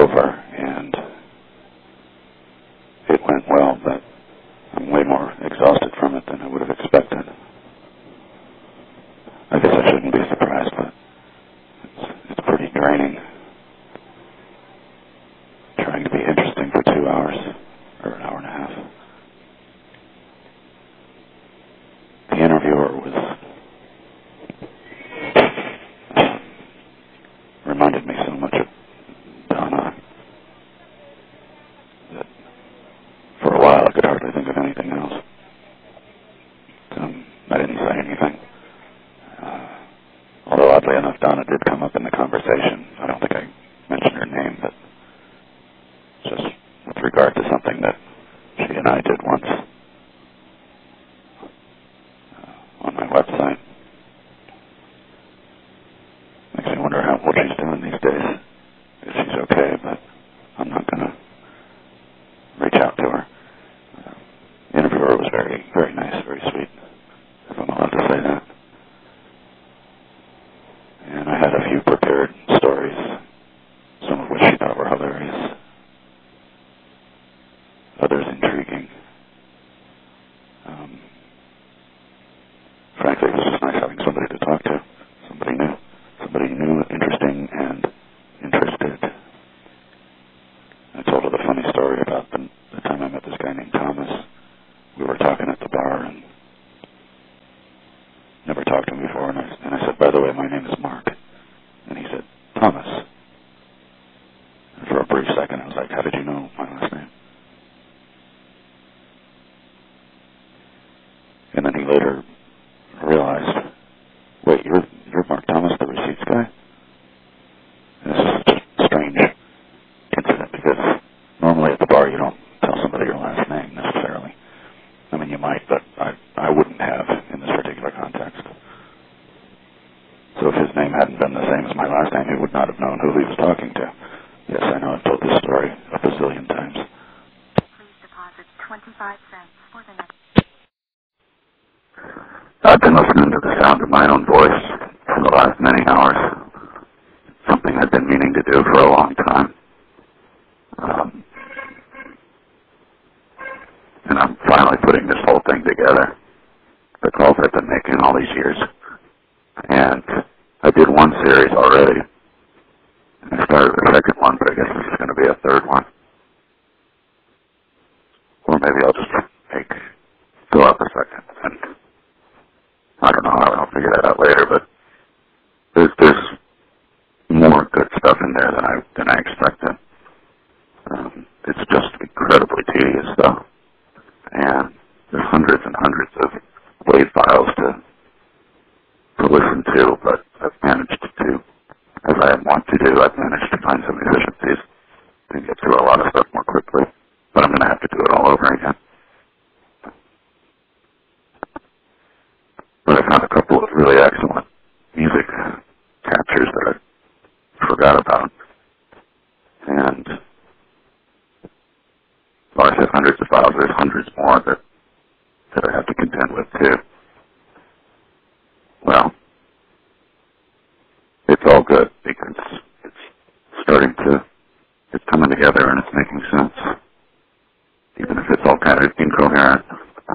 over, and it went well, but I'm way more exhausted from it than I would have expected. I guess I shouldn't be surprised, but it's pretty draining. Trying to be interesting for 2 hours, or an hour and a half. The interviewer was reminded me so much of Donna that for a while I could hardly think of anything else. I didn't say anything. Although oddly enough, Donna did come up in the conversation. I don't think I mentioned her name, but just with regard to something that she and I did once on my website. Makes me wonder what she's doing these days. If she's okay, but I'm not going to reach out to her. The interviewer was very, very nice, very sweet, if I'm allowed to say that. And I had a few prepared stories, some of which she thought were hilarious, others intriguing. Frankly, it was just nice having somebody to talk to, somebody new, interesting, and interested. I told her the funny story about the time I met this guy named Thomas. We were talking at the bar, and never talked to him before, and I said, by the way, my name is Mark. And he said, Thomas. And for a brief second, I was like, how did you know my last name? And then he later realized, wait, you're Mark Thomas, the receipts guy? And this is just a strange incident, because normally at the bar you don't tell somebody your last name necessarily. I mean, you might, but I wouldn't have in this particular context. So if his name hadn't been the same as my last name, he would not have known who he was talking to. Yes, I know I've told this story a bazillion times. Please deposit 25 cents for the next... I've been listening to the sound of my own voice for the last many hours. Something I've been meaning to do for a long time. And I'm finally putting this whole thing together. The calls I've been making all these years. And I did one series already. And I started the second one, but I guess this is going to be a third one. Or maybe I'll just fill out the second. And I don't know, I'll figure that out later, but there's more good stuff in there than I expected. It's just incredibly tedious stuff. And there's hundreds and hundreds of WAV files to listen to, but I've managed to, as I want to do, I've managed to find some efficiencies and get through a lot of stuff more quickly. But I'm going to have to do it all over again. But I found a couple of really excellent music captures that I forgot about. And well, I said hundreds of files. There's hundreds more that I have to contend with, too. Well, it's all good because it's coming together and it's making sense. Even if it's all kind of incoherent